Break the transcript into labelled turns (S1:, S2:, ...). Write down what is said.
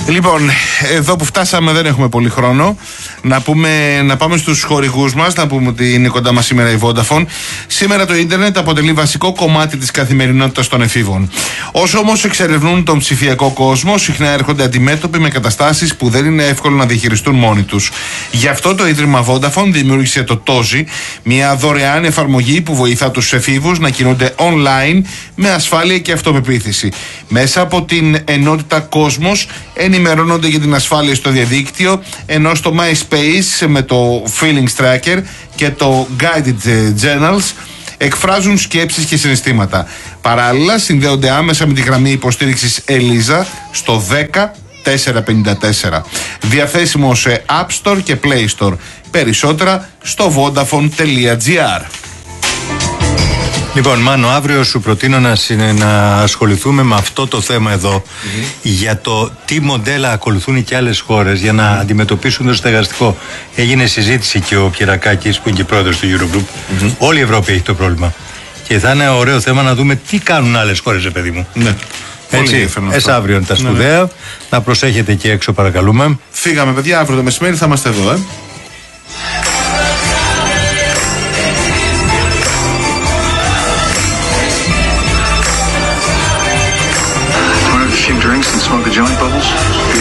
S1: Λοιπόν, εδώ που φτάσαμε δεν έχουμε πολύ χρόνο. Να πάμε στους χορηγούς μας, να πούμε ότι είναι κοντά μας σήμερα η Vodafone. Σήμερα το ίντερνετ αποτελεί βασικό κομμάτι της καθημερινότητας των εφήβων. Όσο όμως εξερευνούν τον ψηφιακό κόσμο, συχνά έρχονται αντιμέτωποι με καταστάσεις που δεν είναι εύκολο να διαχειριστούν μόνοι τους. Γι' αυτό το Ίδρυμα Vodafone δημιούργησε το TOZI, μια δωρεάν εφαρμογή που βοηθά τους εφήβους να κινούνται online με ασφάλεια και αυτοπεποίθηση. Μέσα από την ενότητα Κόσμος ενημερώνονται για την ασφάλεια στο διαδίκτυο, ενώ στο MySpace με το Feelings Tracker και το Guided Journals εκφράζουν σκέψεις και συναισθήματα. Παράλληλα συνδέονται άμεσα με τη γραμμή υποστήριξης Ελίζα στο 10454. Διαθέσιμο σε App Store και Play Store. Περισσότερα στο vodafone.gr.
S2: Λοιπόν, Μάνο, αύριο σου προτείνω να ασχοληθούμε με αυτό το θέμα εδώ, για το τι μοντέλα ακολουθούν και άλλες χώρες για να αντιμετωπίσουν το στεγαστικό. Έγινε συζήτηση και ο Πιερακάκης, που είναι και πρόεδρος του Eurogroup. Όλη η Ευρώπη έχει το πρόβλημα. Και θα είναι ωραίο θέμα να δούμε τι κάνουν άλλες χώρες, παιδί μου.
S1: Ναι.
S2: Έτσι, αύριο τα σπουδαία. Να προσέχετε εκεί έξω, παρακαλούμε.
S1: Φύγαμε, παιδιά, αύριο το μεσημέρι θα είμαστε εδώ,